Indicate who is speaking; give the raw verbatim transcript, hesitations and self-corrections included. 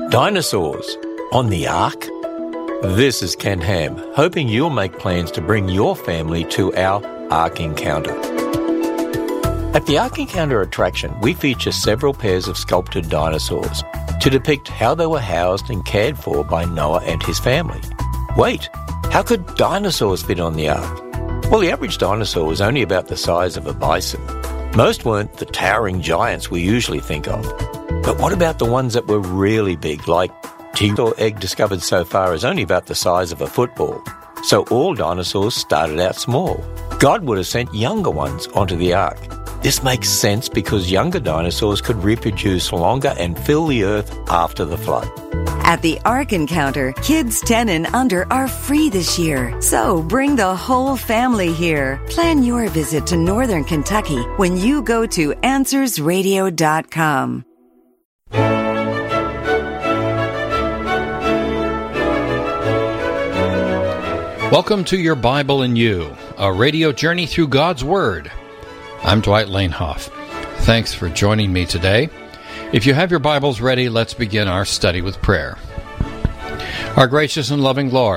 Speaker 1: Dinosaurs on the Ark? This is Ken Ham, hoping you'll make plans to bring your family to our Ark Encounter. At the Ark Encounter attraction, we feature several pairs of sculpted dinosaurs to depict how they were housed and cared for by Noah and his family. Wait, how could dinosaurs fit on the Ark? Well, the average dinosaur was only about the size of a bison. Most weren't the towering giants we usually think of. But what about the ones that were really big, like T-Rex egg discovered so far is only about the size of a football? So all dinosaurs started out small. God would have sent younger ones onto the Ark. This makes sense because younger dinosaurs could reproduce longer and fill the earth after the flood.
Speaker 2: At the Ark Encounter, kids ten and under are free this year. So bring the whole family here. Plan your visit to Northern Kentucky when you go to answers radio dot com.
Speaker 3: Welcome to Your Bible and You, a radio journey through God's Word. I'm Dwight Lanehoff. Thanks for joining me today. If you have your Bibles ready, let's begin our study with prayer. Our gracious and loving Lord,